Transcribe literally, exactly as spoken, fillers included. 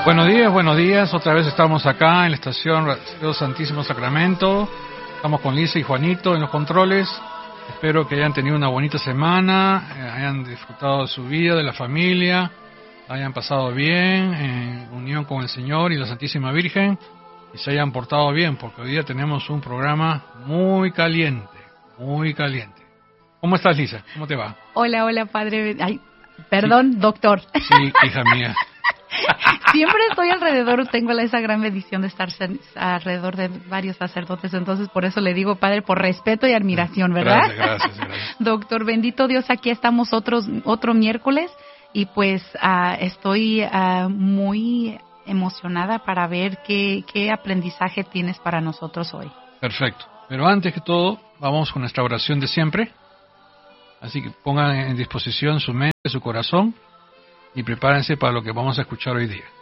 Buenos días, buenos días. Otra vez estamos acá en la estación Radio Santísimo Sacramento. Estamos con Lisa y Juanito en los controles. Espero que hayan tenido una bonita semana, eh, hayan disfrutado de su vida, de la familia, hayan pasado bien en unión con el Señor y la Santísima Virgen y se hayan portado bien, porque hoy día tenemos un programa muy caliente, muy caliente. ¿Cómo estás, Lisa? ¿Cómo te va? Hola, hola, padre. Ay, perdón, sí. Doctor. Sí, hija mía. Siempre estoy alrededor, tengo esa gran bendición de estar alrededor de varios sacerdotes, entonces por eso le digo, padre, por respeto y admiración, ¿verdad? Gracias, gracias, gracias. Doctor, bendito Dios, aquí estamos otros, otro miércoles y pues uh, estoy uh, muy emocionada para ver qué, qué aprendizaje tienes para nosotros hoy. Perfecto, pero antes que todo, vamos con nuestra oración de siempre, así que pongan en disposición su mente, su corazón, y prepárense para lo que vamos a escuchar hoy día.